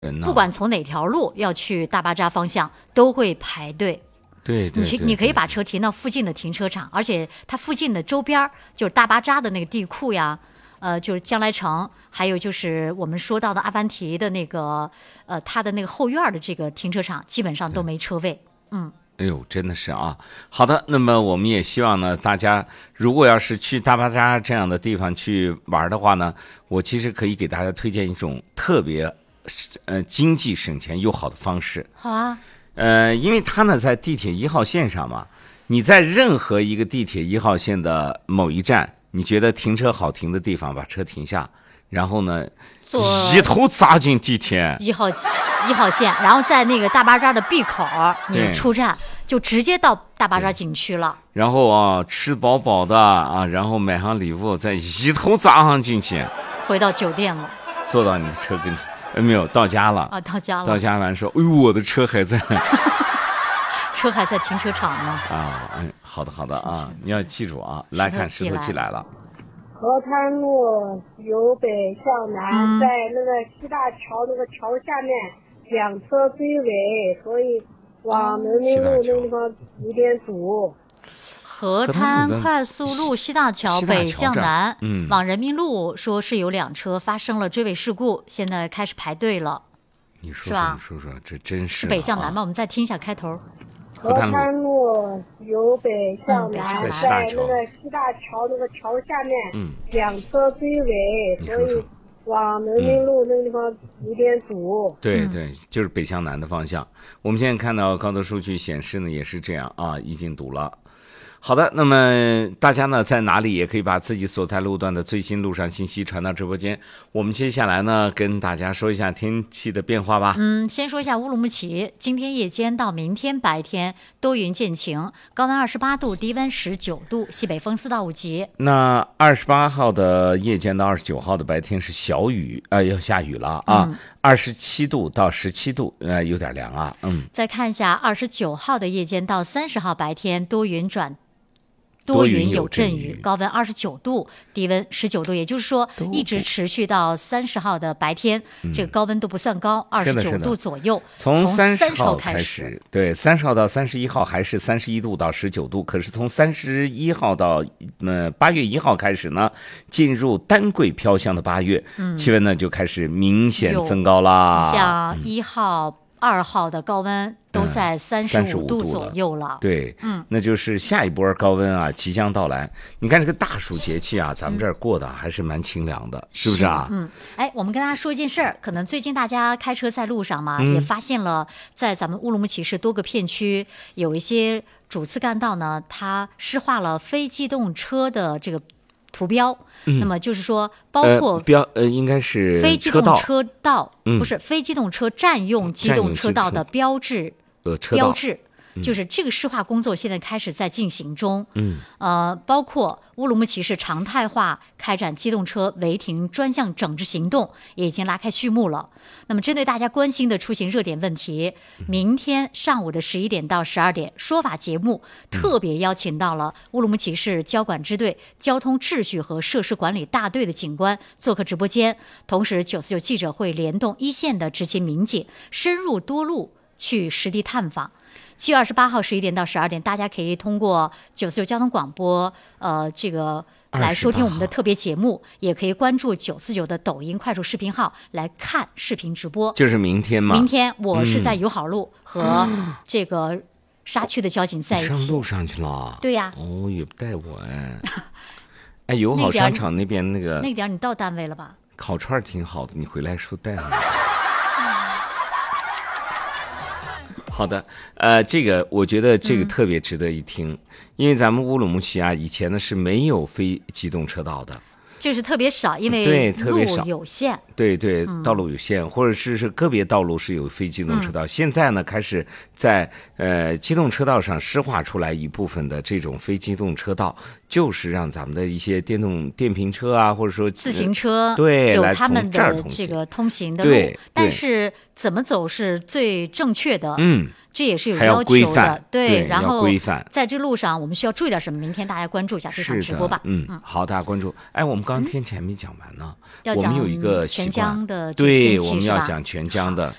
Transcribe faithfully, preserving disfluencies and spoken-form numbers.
不管从哪条路要去大巴扎方向都会排队。 对对对, 对，你可以把车停到附近的停车场，而且它附近的周边就是大巴扎的那个地库呀，呃，就是将来城，还有就是我们说到的阿凡提的那个，呃，它的那个后院的这个停车场，基本上都没车位。嗯， 哎呦，真的是啊。好的，那么我们也希望呢，大家如果要是去大巴扎这样的地方去玩的话呢，我其实可以给大家推荐一种特别呃经济省钱友好的方式。 好啊。 呃，因为它呢在地铁一号线上嘛，你在任何一个地铁一号线的某一站，你觉得停车好停的地方，把车停下，然后呢，一头扎进地铁一号一号线，然后在那个大巴扎的 B 口，你出站就直接到大巴扎景区了。 然后啊，吃饱饱的啊，然后买上礼物，再一头扎上进去， 回到酒店了， 坐到你的车跟前。呃，没有，到家了啊，到家了， 到家完说，哎呦，我的车还在， 车还在停车场呢。 啊，嗯，好的，好的啊，你要记住啊，来看石头记来了。 河滩路由北向南，嗯、在那个西大桥那个桥下面，两车追尾，所以往人民路那个地方有点堵。 河滩快速路西大桥北向南，嗯，往人民路说是有两车发生了追尾事故，现在开始排队了。 你说是吧？ 你说说，这真是是北向南吗？我们再听一下开头。 河滩路由北向南， 嗯、 在那个西大桥那个桥下面，嗯，两车追尾，所以往人民路那个地方有点堵。 对对，就是北向南的方向。我们现在看到高德数据显示呢，也是这样啊，已经堵了。好的，那么大家呢在哪里也可以把自己所在路段的最新路上信息传到直播间。我们接下来呢跟大家说一下天气的变化吧。 嗯，先说一下乌鲁木齐，今天夜间到明天白天多云见晴，高温二十八度，低温十九度，西北风四到五级。 那二十八号的夜间到二十九号的白天是小雨，呃，要下雨了啊。嗯二十七度到十七度，呃，有点凉啊。嗯， 再看一下二十九号的夜间到三十号白天多云转多云有阵雨，高温二十九度，低温十九度，也就是说一直持续到三十号的白天，嗯、这个高温都不算高，二十九度左右。 从三十号开始，对，三十号到三十一号还是三十一度到十九度，可是从三十一号到呃八月一号开始呢，进入丹桂飘香的八月，嗯、气温呢就开始明显增高啦。 像一号。嗯二号的高温都在三十五度左右了， 嗯、对，嗯，那就是下一波高温啊即将到来。你看这个大暑节气啊，咱们这儿过的还是蛮清凉的，嗯、是不是啊？ 嗯，哎，我们跟大家说一件事儿，可能最近大家开车在路上嘛，嗯、也发现了，在咱们乌鲁木齐市多个片区有一些主次干道呢，它施划了非机动车的这个图标。嗯、那么就是说，包括、 呃、标呃，应该是非机动车道，嗯、不是非机动车占用机动车道的标志， 呃， 标志。就是这个施划工作现在开始在进行中，嗯，呃，包括乌鲁木齐市常态化开展机动车违停专项整治行动也已经拉开序幕了。那么针对大家关心的出行热点问题，明天上午的十一点到十二点，说法节目特别邀请到了乌鲁木齐市交管支队交通秩序和设施管理大队的警官做客直播间，同时九四九记者会联动一线的执勤民警，深入多路去实地探访。七月二十八号十一点到十二点，大家可以通过九四九交通广播，呃，这个来收听我们的特别节目，也可以关注九四九的抖音、快手视频号来看视频直播。 就是明天吗？ 明天我是在友好路和这个沙区的交警在一起。 上路上去了？ 对呀、啊。 哦，也不带我哎。哎，友好商场那边那个那点你到单位了吧？ 烤串挺好的，你回来说带了。好的，呃，这个我觉得这个特别值得一听，嗯、因为咱们乌鲁木齐啊，以前呢是没有非机动车道的， 就是特别少，因为路有限， 对对，嗯、道路有限，或者是是个别道路是有非机动车道。嗯、现在呢，开始在呃机动车道上施划出来一部分的这种非机动车道，就是让咱们的一些电动电瓶车啊，或者说自行车， 呃、对， 有他们的这个通行的路， 对， 但是怎么走是最正确的， 嗯。 这也是有要求的， 对， 然后规范在这路上我们需要注意点什么？明天大家关注一下这场直播吧。 嗯，好，大家关注。哎，我们刚刚天气还没讲完呢，嗯、我们有一个行江的对， 天气我们要是吧讲全江的。